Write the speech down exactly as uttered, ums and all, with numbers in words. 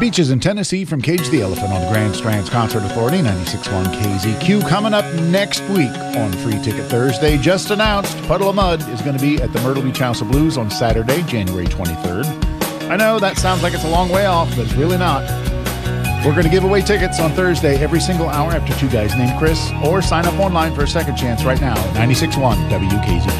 Peaches in Tennessee from Cage the Elephant on the Grand Strands Concert Authority, ninety-six point one K Z Q. Coming up next week on Free Ticket Thursday, just announced, Puddle of Mud is going to be at the Myrtle Beach House of Blues on Saturday, January twenty-third. I know that sounds like it's a long way off, but it's really not. We're going to give away tickets on Thursday every single hour after Two Guys Named Chris, or sign up online for a second chance right now at ninety-six point one W K Z Q.